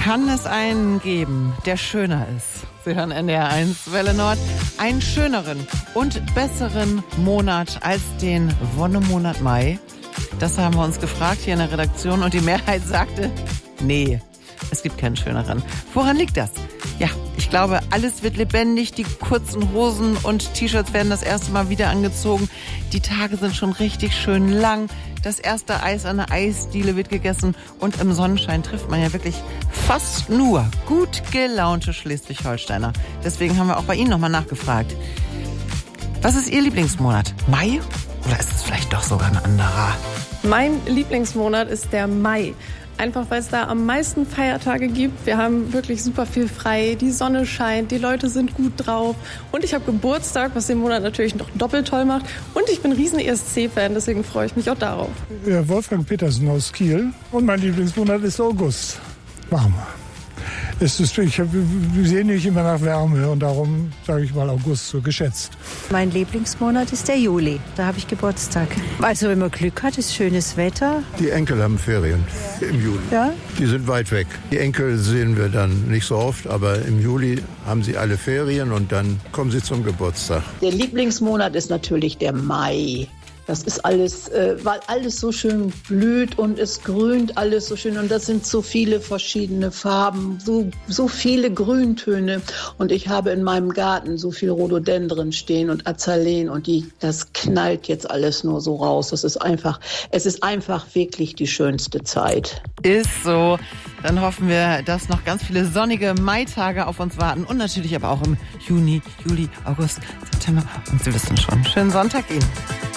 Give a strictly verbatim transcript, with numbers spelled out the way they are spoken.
Kann es einen geben, der schöner ist? Sie hören N D R eins Welle Nord. Einen schöneren und besseren Monat als den Wonnemonat Mai? Das haben wir uns gefragt hier in der Redaktion und die Mehrheit sagte, nee, es gibt keinen schöneren. Woran liegt das? Ja, ich glaube, alles wird lebendig. Die kurzen Hosen und T-Shirts werden das erste Mal wieder angezogen. Die Tage sind schon richtig schön lang. Das erste Eis an der Eisdiele wird gegessen. Und im Sonnenschein trifft man ja wirklich fast nur gut gelaunte Schleswig-Holsteiner. Deswegen haben wir auch bei Ihnen nochmal nachgefragt. Was ist Ihr Lieblingsmonat? Mai? Oder ist es vielleicht doch sogar ein anderer? Mein Lieblingsmonat ist der Mai. Einfach weil es da am meisten Feiertage gibt. Wir haben wirklich super viel frei. Die Sonne scheint, die Leute sind gut drauf. Und ich habe Geburtstag, was den Monat natürlich noch doppelt toll macht. Und ich bin riesen E S C-Fan, deswegen freue ich mich auch darauf. Ja, Wolfgang Petersen aus Kiel. Und mein Lieblingsmonat ist August. Warm. Es ist, ich sehe nicht immer nach Wärme und darum sage ich mal August so geschätzt. Mein Lieblingsmonat ist der Juli. Da habe ich Geburtstag. Also wenn man Glück hat, ist schönes Wetter. Die Enkel haben Ferien im Juli. Ja? Die sind weit weg. Die Enkel sehen wir dann nicht so oft, aber im Juli haben sie alle Ferien und dann kommen sie zum Geburtstag. Der Lieblingsmonat ist natürlich der Mai. Das ist alles, äh, weil alles so schön blüht und es grünt alles so schön. Und das sind so viele verschiedene Farben, so, so viele Grüntöne. Und ich habe in meinem Garten so viel Rhododendren stehen und Azaleen. Und die, das knallt jetzt alles nur so raus. Das ist einfach, es ist einfach wirklich die schönste Zeit. Ist so. Dann hoffen wir, dass noch ganz viele sonnige Maitage auf uns warten. Und natürlich aber auch im Juni, Juli, August, September. Und Sie wissen schon, schönen Sonntag Ihnen.